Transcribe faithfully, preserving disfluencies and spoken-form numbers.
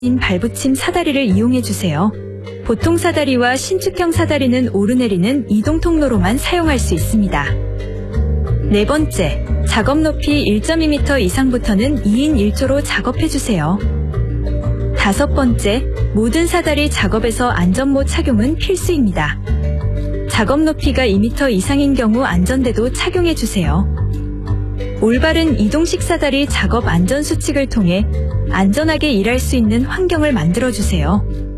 인 발붙임 사다리를 이용해주세요. 보통 사다리와 신축형 사다리는 오르내리는 이동 통로로만 사용할 수 있습니다. 네 번째, 작업 높이 일 점 이 미터 이상부터는 이 인 일 조로 작업해주세요. 다섯 번째, 모든 사다리 작업에서 안전모 착용은 필수입니다. 작업 높이가 이 미터 이상인 경우 안전대도 착용해주세요. 올바른 이동식 사다리 작업 안전수칙을 통해 안전하게 일할 수 있는 환경을 만들어주세요.